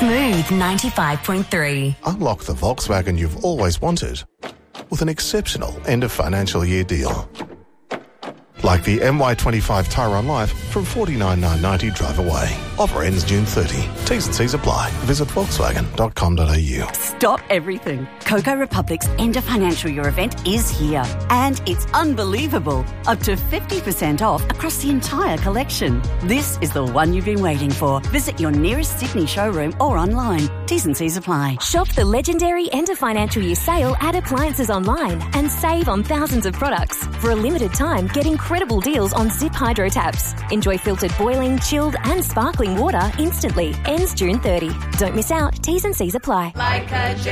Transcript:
Smooth 95.3. Unlock the Volkswagen you've always wanted with an exceptional end of financial year deal. Like the MY25 Tyrone Life from $49,990 drive away. Offer ends June 30. T's and C's apply. Visit volkswagen.com.au. Stop everything. Coco Republic's End of Financial Year event is here. And it's unbelievable. Up to 50% off across the entire collection. This is the one you've been waiting for. Visit your nearest Sydney showroom or online. T's and C's apply. Shop the legendary End of Financial Year sale at Appliances Online and save on thousands of products. For a limited time, get incredible deals on Zip Hydro taps. Enjoy filtered boiling, chilled and sparkling water instantly. Ends June 30. Don't miss out. T's and C's apply. Like a